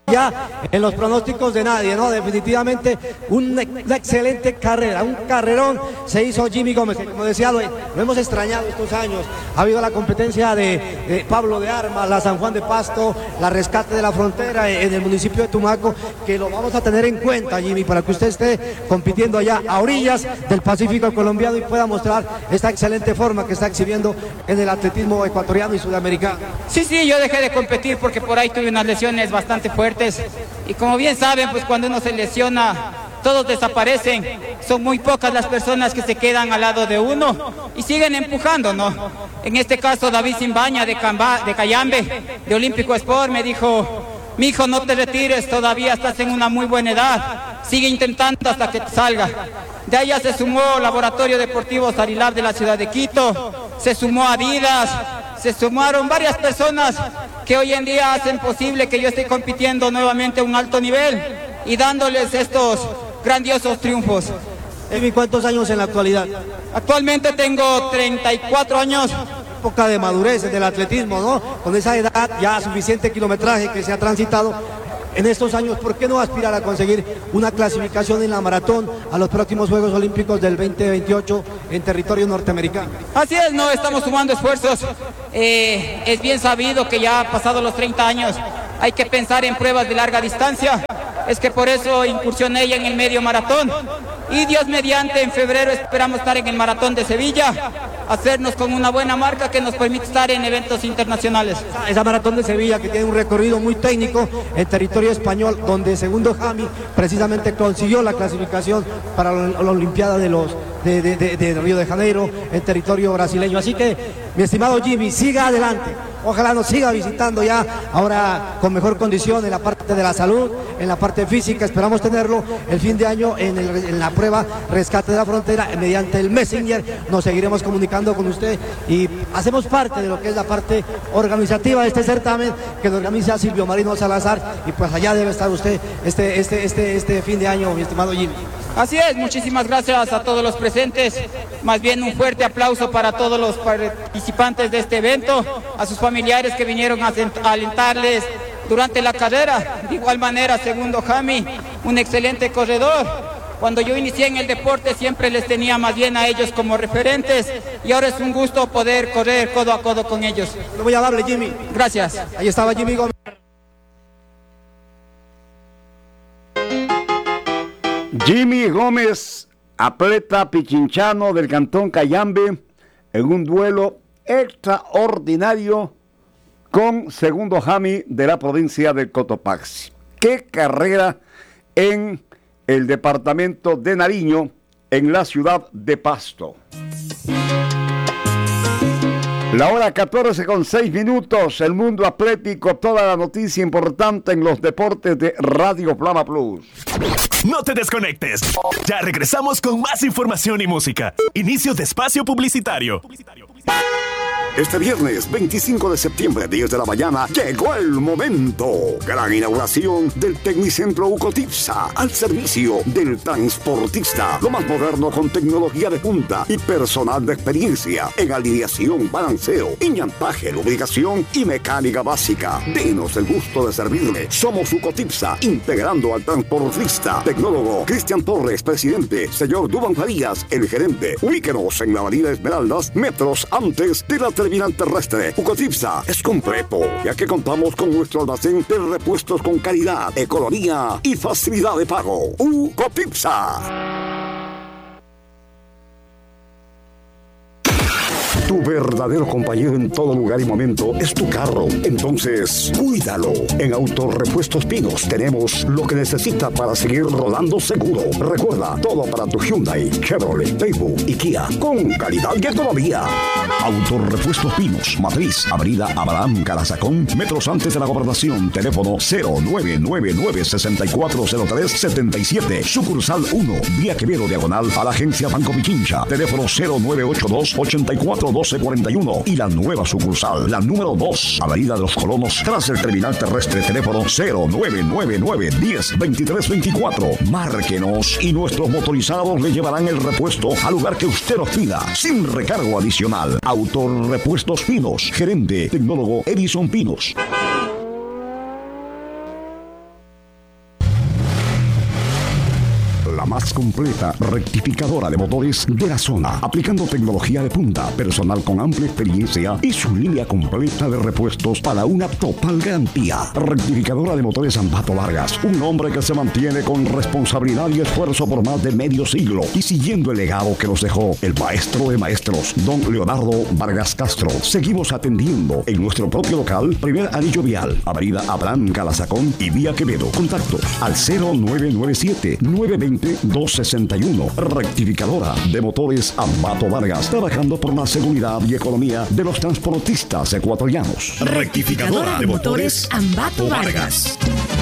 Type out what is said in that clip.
ya en los pronósticos de nadie, ¿no? Definitivamente una excelente carrera, un carrerón se hizo Jimmy Gómez, que como decía, lo hemos extrañado estos años. Ha habido la competencia de Pablo de Armas, la San Juan de Pasto, la Rescate de la Frontera en el municipio de Tumaco, que lo vamos a tener en cuenta, Jimmy, para que usted esté compitiendo allá a orillas del Pacífico colombiano y pueda mostrar esta excelente forma que está exhibiendo en el atletismo ecuatoriano y sudamericano. Sí, yo dejé de competir porque por ahí tuve unas lesiones bastante fuertes y como bien saben, pues cuando uno se lesiona todos desaparecen, son muy pocas las personas que se quedan al lado de uno y siguen empujando, ¿no? En este caso David Simbaña de Cayambe, de Olímpico Sport, me dijo: mijo, no te retires, todavía estás en una muy buena edad, sigue intentando hasta que te salga. De ahí ya se sumó Laboratorio Deportivo Sarilab de la ciudad de Quito, se sumó Adidas, se sumaron varias personas que hoy en día hacen posible que yo esté compitiendo nuevamente a un alto nivel y dándoles estos grandiosos triunfos. Emi, ¿cuántos años en la actualidad? Actualmente tengo 34 años. Época de madurez del atletismo, ¿no? Con esa edad, ya suficiente kilometraje que se ha transitado en estos años, ¿por qué no aspirar a conseguir una clasificación en la maratón a los próximos Juegos Olímpicos del 2028 en territorio norteamericano? Así es, no, estamos sumando esfuerzos. Es bien sabido que ya pasados los 30 años hay que pensar en pruebas de larga distancia. Es que por eso incursioné ya en el medio maratón. Y Dios mediante, en febrero esperamos estar en el Maratón de Sevilla, hacernos con una buena marca que nos permite estar en eventos internacionales. Esa Maratón de Sevilla que tiene un recorrido muy técnico en territorio español, donde segundo Jami precisamente consiguió la clasificación para la Olimpiada de Río de Janeiro en territorio brasileño. Así que, mi estimado Jimmy, siga adelante. Ojalá nos siga visitando ya ahora con mejor condición en la parte de la salud, en la parte física. Esperamos tenerlo el fin de año en la prueba Rescate de la Frontera mediante el Messenger. Nos seguiremos comunicando con usted y hacemos parte de lo que es la parte organizativa de este certamen que lo organiza Silvio Marino Salazar, y pues allá debe estar usted este fin de año, mi estimado Jimmy. Así es, muchísimas gracias a todos los presentes, más bien un fuerte aplauso para todos los participantes de este evento, a sus familiares que vinieron a alentarles durante la carrera. De igual manera, segundo Jami, un excelente corredor. Cuando yo inicié en el deporte siempre les tenía más bien a ellos como referentes y ahora es un gusto poder correr codo a codo con ellos. Muy amable, Jimmy. Gracias. Ahí estaba Jimmy Gómez. Jimmy Gómez, atleta pichinchano del cantón Cayambe, en un duelo extraordinario con segundo Jami de la provincia del Cotopaxi. ¡Qué carrera en el departamento de Nariño, en la ciudad de Pasto! La hora 14:06, el mundo atlético, toda la noticia importante en los deportes de Radio Flama Plus. No te desconectes. Ya regresamos con más información y música. Inicio de espacio publicitario. Este viernes 25 de septiembre, 10 de la mañana, llegó el momento. Gran inauguración del Tecnicentro Ucotipsa, al servicio del transportista. Lo más moderno con tecnología de punta y personal de experiencia en alineación, balanceo, iñantaje, lubricación y mecánica básica. Denos el gusto de servirle. Somos Ucotipsa, integrando al transportista. Tecnólogo Cristian Torres, presidente. Señor Duban Farías, el gerente. Ubíquenos en la avenida Esmeraldas, metros antes de la terminal terrestre. Ucotipsa es completo, ya que contamos con nuestro almacén de repuestos con calidad, economía y facilidad de pago. Ucotipsa. Tu verdadero compañero en todo lugar y momento es tu carro. Entonces, cuídalo. En Autorepuestos Pinos tenemos lo que necesita para seguir rodando seguro. Recuerda, todo para tu Hyundai, Chevrolet, Daewoo y Kia, con calidad y economía. Autorepuestos Pinos, Matriz, Avenida Abraham Carazacón, metros antes de la Gobernación. Teléfono 0999-640377. Sucursal 1, Vía Quevedo, diagonal a la agencia Banco Pichincha. Teléfono 0982-841241. Y la nueva sucursal, la número 2, Avenida de los Colonos, tras el terminal terrestre. Teléfono 0999-102324. Márquenos y nuestros motorizados le llevarán el repuesto al lugar que usted nos pida, sin recargo adicional. Autorepuestos Pinos, gerente tecnólogo Edison Pinos. más completa rectificadora de motores de la zona, aplicando tecnología de punta, personal con amplia experiencia y su línea completa de repuestos para una total garantía. Rectificadora de motores Ambato Vargas, un hombre que se mantiene con responsabilidad y esfuerzo por más de medio siglo y siguiendo el legado que nos dejó el maestro de maestros, don Leonardo Vargas Castro. Seguimos atendiendo en nuestro propio local, primer anillo vial, avenida Abraham Calazacón y vía Quevedo. Contactos al 0997-920-261. Rectificadora de motores Ambato Vargas, trabajando por la seguridad y economía de los transportistas ecuatorianos. Rectificadora de motores Ambato Vargas.